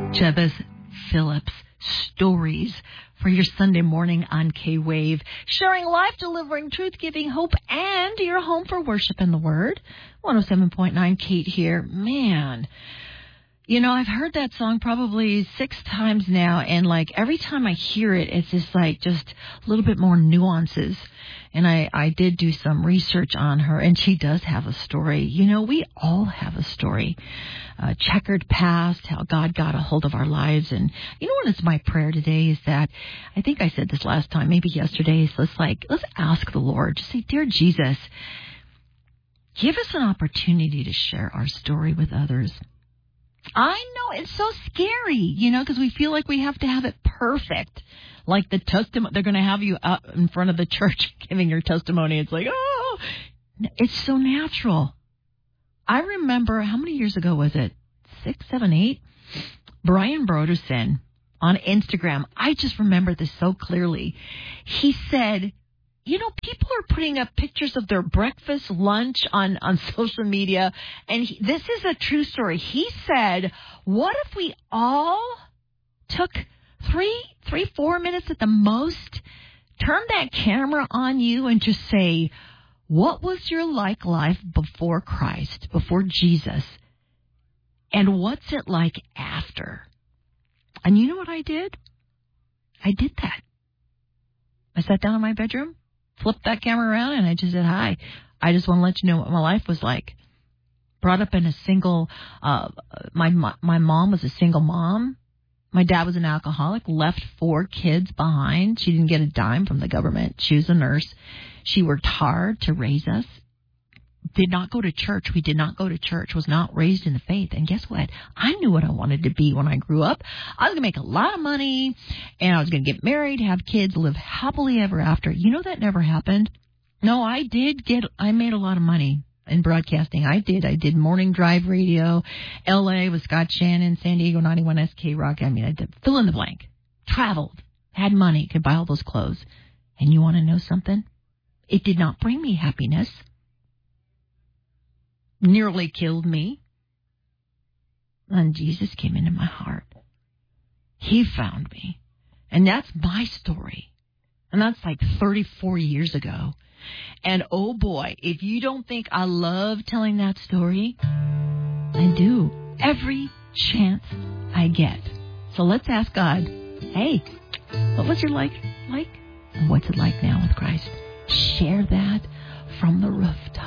Jebus Phillips Stories for your Sunday morning on K-Wave, sharing life, delivering truth, giving hope, and your home for worship and the Word. 107.9, Kate here. Man, you know, I've heard that song probably 6 times now, and like every time I hear it, it's just like just a little bit more nuances. And I did do some research on her, and she does have a story. You know, we all have a story. Checkered past, how God got a hold of our lives. And you know what is my prayer today is that, I think I said this last time, maybe yesterday, is let's ask the Lord, just say, Dear Jesus, give us an opportunity to share our story with others. I know it's so scary, you know, because we feel like we have to have it perfect. Like the testimony, they're going to have you out in front of the church giving your testimony. It's like, oh, it's so natural. I remember, how many years ago was it? 6, 7, 8? Brian Broderson on Instagram. I just remember this so clearly. He said, you know, people are putting up pictures of their breakfast, lunch on social media. And this is a true story. He said, what if we all took 4 minutes at the most, turn that camera on you and just say, what was your life before Christ, before Jesus? And what's it like after? And you know what I did? I did that. I sat down in my bedroom, flipped that camera around, and I just said, hi. I just want to let you know what my life was like. Brought up in a single, my mom was a single mom. My dad was an alcoholic, left 4 kids behind. She didn't get a dime from the government. She was a nurse. She worked hard to raise us. Did not go to church. We did not go to church. Was not raised in the faith. And guess what? I knew what I wanted to be when I grew up. I was going to make a lot of money, and I was going to get married, have kids, live happily ever after. You know that never happened? No, I made a lot of money in broadcasting. I did morning drive radio, L.A. with Scott Shannon, San Diego 91 SK Rock. I mean, I did fill in the blank. Traveled, had money, could buy all those clothes. And you want to know something? It did not bring me happiness. Nearly killed me. And Jesus came into my heart. He found me. And that's my story. And that's like 34 years ago. And oh boy, if you don't think I love telling that story, I do. Every chance I get. So let's ask God, hey, what was your life like? And what's it like now with Christ? Share that from the rooftop.